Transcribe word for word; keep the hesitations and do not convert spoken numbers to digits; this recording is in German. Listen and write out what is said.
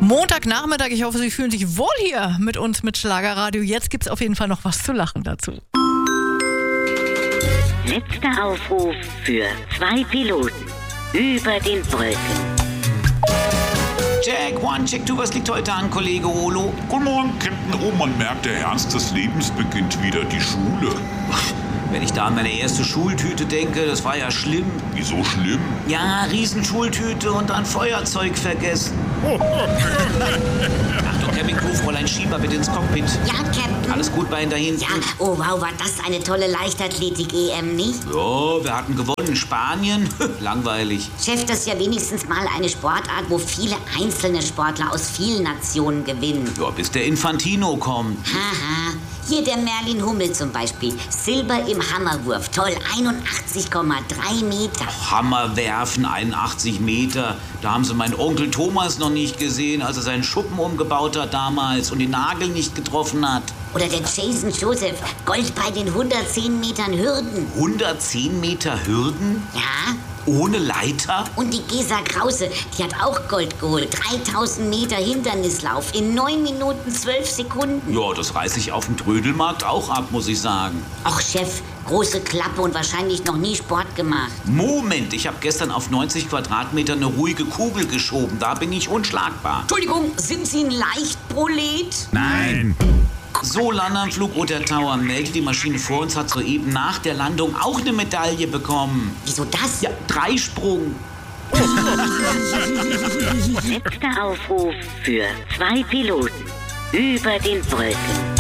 Montagnachmittag, ich hoffe, Sie fühlen sich wohl hier mit uns mit Schlagerradio. Jetzt gibt es auf jeden Fall noch was zu lachen dazu. Letzter Aufruf für zwei Piloten über den Wolken. Check, one, check two, was liegt heute an, Kollege Olo? Guten Morgen, Captain. Oh, man merkt, der Ernst des Lebens beginnt wieder, die Schule. Wenn ich da an meine erste Schultüte denke, das war ja schlimm. Wieso schlimm? Ja, Riesenschultüte und dann Feuerzeug vergessen. Achtung, Cabin Crew, Fräulein Schieber, bitte ins Cockpit. Ja, Captain. Alles gut bei Ihnen da hinten? Ja, oh wow, war das eine tolle Leichtathletik-E M, nicht? Ja, wir hatten gewonnen. Spanien? Langweilig. Chef, das ist ja wenigstens mal eine Sportart, wo viele einzelne Sportler aus vielen Nationen gewinnen. Ja, bis der Infantino kommt. Haha. Hier der Merlin Hummel zum Beispiel. Silber im Hammerwurf. Toll, einundachtzig Komma drei Meter. Hammer werfen, einundachtzig Meter. Da haben Sie meinen Onkel Thomas noch nicht gesehen, als er seinen Schuppen umgebaut hat damals und den Nagel nicht getroffen hat. Oder der Jason Joseph. Gold bei den hundertzehn Metern Hürden. hundertzehn Meter Hürden? Ja. Ohne Leiter? Und die Gesa Krause, die hat auch Gold geholt. dreitausend Meter Hindernislauf in neun Minuten zwölf Sekunden. Ja, das reiß ich auf dem Trödelmarkt auch ab, muss ich sagen. Ach Chef, große Klappe und wahrscheinlich noch nie Sport gemacht. Moment, ich habe gestern auf neunzig Quadratmeter eine ruhige Kugel geschoben. Da bin ich unschlagbar. Entschuldigung, sind Sie ein Leichtprolet? Nein. So, Landeanflug Otter Tower. Meldet, die Maschine vor uns hat soeben nach der Landung auch eine Medaille bekommen. Wieso das? Ja, Dreisprung. Letzter Aufruf für zwei Piloten über den Wolken.